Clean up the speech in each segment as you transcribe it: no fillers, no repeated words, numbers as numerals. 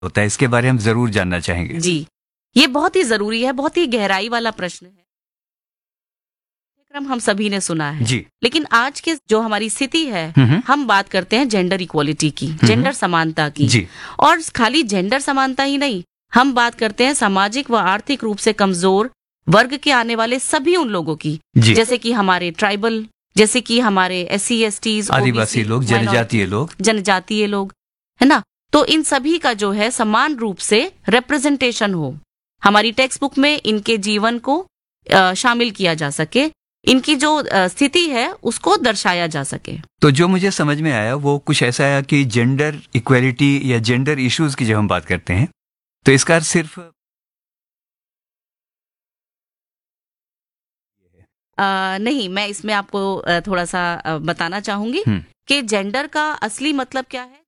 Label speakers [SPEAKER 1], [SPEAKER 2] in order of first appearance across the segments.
[SPEAKER 1] होता है, इसके बारे में हम जरूर जानना चाहेंगे।
[SPEAKER 2] जी, ये बहुत ही जरूरी है, बहुत ही गहराई वाला प्रश्न है। हम सभी ने सुना है
[SPEAKER 1] जी।
[SPEAKER 2] लेकिन आज के जो हमारी स्थिति है, हम बात करते हैं जेंडर इक्वालिटी की, जेंडर समानता की
[SPEAKER 1] जी।
[SPEAKER 2] और खाली जेंडर समानता ही नहीं, हम बात करते हैं सामाजिक व आर्थिक रूप से कमजोर वर्ग के आने वाले सभी उन लोगों की, जैसे कि हमारे ट्राइबल, जैसे कि हमारे SC STs,
[SPEAKER 1] आदिवासी लोग,
[SPEAKER 2] जनजातीय लोग, है ना। तो इन सभी का जो है समान रूप से रिप्रेजेंटेशन हो, हमारी टेक्स्ट बुक में इनके जीवन को शामिल किया जा सके, इनकी जो स्थिति है उसको दर्शाया जा सके।
[SPEAKER 1] तो जो मुझे समझ में आया वो कुछ ऐसा आया कि जेंडर इक्वालिटी या जेंडर इश्यूज की जब हम बात करते हैं तो इसका सिर्फ
[SPEAKER 2] नहीं, मैं इसमें आपको थोड़ा सा बताना चाहूंगी कि जेंडर का असली मतलब क्या है।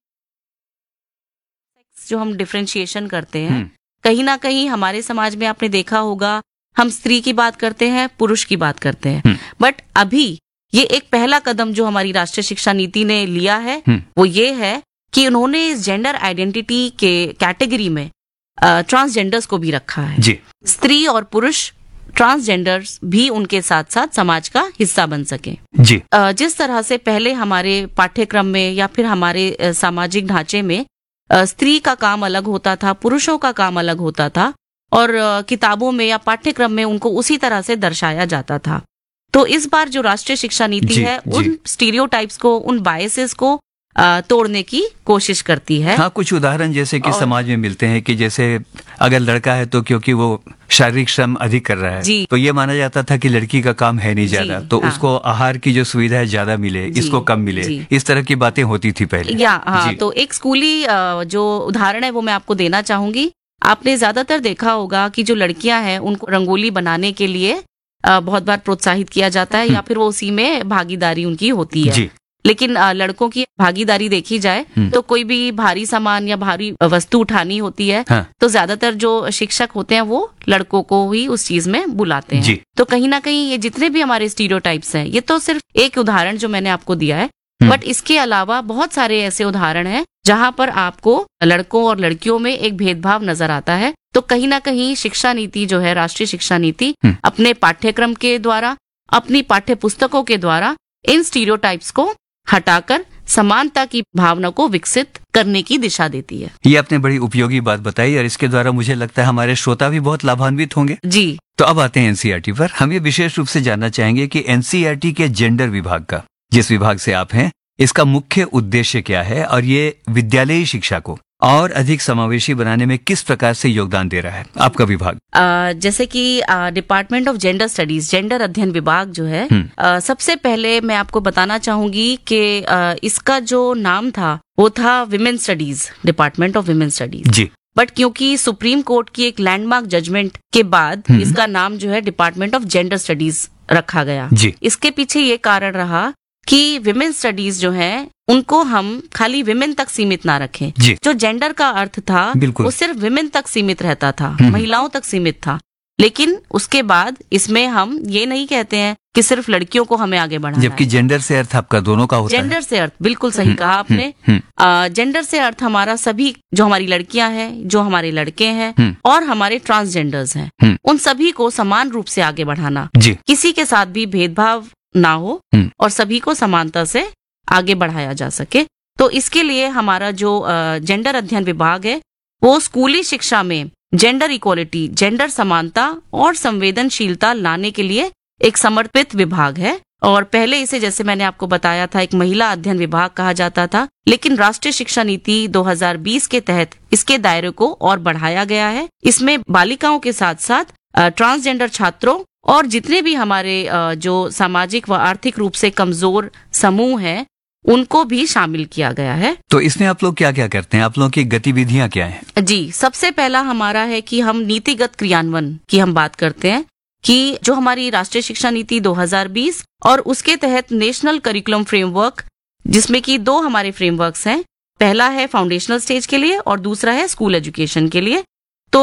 [SPEAKER 2] जो हम डिफरेंशिएशन करते हैं, कहीं ना कहीं हमारे समाज में आपने देखा होगा, हम स्त्री की बात करते हैं, पुरुष की बात करते हैं, बट अभी ये एक पहला कदम जो हमारी राष्ट्रीय शिक्षा नीति ने लिया है वो ये है कि उन्होंने इस जेंडर आइडेंटिटी के कैटेगरी में ट्रांसजेंडर्स को भी रखा है।
[SPEAKER 1] जी।
[SPEAKER 2] स्त्री और पुरुष ट्रांसजेंडर्स भी उनके साथ साथ समाज का हिस्सा बन सके।
[SPEAKER 1] जी।
[SPEAKER 2] जिस तरह से पहले हमारे पाठ्यक्रम में या फिर हमारे सामाजिक ढांचे में स्त्री का काम अलग होता था, पुरुषों का काम अलग होता था और किताबों में या पाठ्यक्रम में उनको उसी तरह से दर्शाया जाता था। तो इस बार जो राष्ट्रीय शिक्षा नीति है उन स्टीरियोटाइप्स को, उन बायसेस को तोड़ने की कोशिश करती है।
[SPEAKER 1] हाँ, कुछ उदाहरण जैसे कि समाज में मिलते हैं कि जैसे अगर लड़का है तो क्योंकि वो शारीरिक श्रम अधिक कर रहा है तो ये माना जाता था कि लड़की का काम है नहीं ज्यादा, तो उसको आहार की जो सुविधा है ज्यादा मिले, इसको कम मिले, इस तरह की बातें होती थी पहले।
[SPEAKER 2] हाँ, तो एक स्कूली जो उदाहरण है वो मैं आपको देना चाहूंगी। आपने ज्यादातर देखा होगा कि जो लड़कियां हैं उनको रंगोली बनाने के लिए बहुत बार प्रोत्साहित किया जाता है या फिर वो उसी में भागीदारी उनकी होती है। लेकिन लड़कों की भागीदारी देखी जाए तो कोई भी भारी सामान या भारी वस्तु उठानी होती है तो ज्यादातर जो शिक्षक होते हैं वो लड़कों को ही उस चीज में बुलाते हैं। तो कहीं ना कहीं ये जितने भी हमारे स्टीरियोटाइप्स हैं, ये तो सिर्फ एक उदाहरण जो मैंने आपको दिया है, बट इसके अलावा बहुत सारे ऐसे उदाहरण हैं जहां पर आपको लड़कों और लड़कियों में एक भेदभाव नजर आता है। तो कहीं ना कहीं शिक्षा नीति जो है, राष्ट्रीय शिक्षा नीति, अपने पाठ्यक्रम के द्वारा, अपनी पाठ्य पुस्तकों के द्वारा इन स्टीरियोटाइप्स को हटाकर समानता की भावना को विकसित करने की दिशा देती है।
[SPEAKER 1] ये आपने बड़ी उपयोगी बात बताई और इसके द्वारा मुझे लगता है हमारे श्रोता भी बहुत लाभान्वित होंगे।
[SPEAKER 2] जी।
[SPEAKER 1] तो अब आते हैं NCERT पर। हम ये विशेष रूप से जानना चाहेंगे कि NCERT के जेंडर विभाग का, जिस विभाग से आप हैं, इसका मुख्य उद्देश्य क्या है और ये विद्यालयी शिक्षा को और अधिक समावेशी बनाने में किस प्रकार से योगदान दे रहा है आपका विभाग?
[SPEAKER 2] जैसे कि department of gender studies, gender अध्ययन विभाग जो है, सबसे पहले मैं आपको बताना चाहूंगी कि इसका जो नाम था वो था women studies, department of women studies.
[SPEAKER 1] Ji.
[SPEAKER 2] But क्योंकि सुप्रीम कोर्ट की एक लैंडमार्क जजमेंट के बाद इसका नाम जो है डिपार्टमेंट ऑफ जेंडर स्टडीज रखा गया।
[SPEAKER 1] जी।
[SPEAKER 2] इसके पीछे ये कारण रहा कि विमेन स्टडीज जो है उनको हम खाली विमेन तक सीमित ना रखें। जो जेंडर का अर्थ था वो सिर्फ विमेन तक सीमित रहता था, महिलाओं तक सीमित था। लेकिन उसके बाद इसमें हम ये नहीं कहते हैं कि सिर्फ लड़कियों को हमें आगे बढ़ाना है,
[SPEAKER 1] जबकि जेंडर से अर्थ आपका दोनों का होता है।
[SPEAKER 2] जेंडर से अर्थ, बिल्कुल सही कहा आपने। जेंडर से अर्थ हमारा सभी, जो हमारी लड़कियां हैं, जो हमारे लड़के हैं और हमारे ट्रांसजेंडर्स हैं, उन सभी को समान रूप से आगे बढ़ाना, किसी के साथ भी भेदभाव ना हो और सभी को समानता से आगे बढ़ाया जा सके। तो इसके लिए हमारा जो जेंडर अध्ययन विभाग है वो स्कूली शिक्षा में जेंडर इक्वालिटी, जेंडर समानता और संवेदनशीलता लाने के लिए एक समर्पित विभाग है। और पहले इसे, जैसे मैंने आपको बताया था, एक महिला अध्ययन विभाग कहा जाता था, लेकिन राष्ट्रीय शिक्षा नीति 2020 के तहत इसके दायरे को और बढ़ाया गया है। इसमें बालिकाओं के साथ साथ ट्रांसजेंडर छात्रों और जितने भी हमारे जो सामाजिक व आर्थिक रूप से कमजोर समूह हैं उनको भी शामिल किया गया है।
[SPEAKER 1] तो इसमें आप लोग क्या क्या करते हैं? आप लोगों की गतिविधियां क्या हैं?
[SPEAKER 2] जी, सबसे पहला हमारा है कि हम नीतिगत क्रियान्वयन की हम बात करते हैं कि जो हमारी राष्ट्रीय शिक्षा नीति 2020 और उसके तहत नेशनल करिकुलम फ्रेमवर्क, जिसमें कि दो हमारे फ्रेमवर्क्स हैं, पहला है फाउंडेशनल स्टेज के लिए और दूसरा है स्कूल एजुकेशन के लिए। तो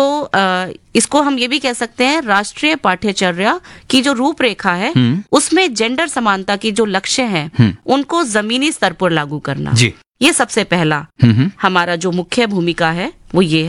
[SPEAKER 2] इसको हम ये भी कह सकते हैं राष्ट्रीय पाठ्यचर्या की जो रूपरेखा है उसमें जेंडर समानता की जो लक्ष्य हैं उनको जमीनी स्तर पर लागू करना। ये सबसे पहला
[SPEAKER 1] हम्म,
[SPEAKER 2] हमारा जो मुख्य भूमिका है वो ये है।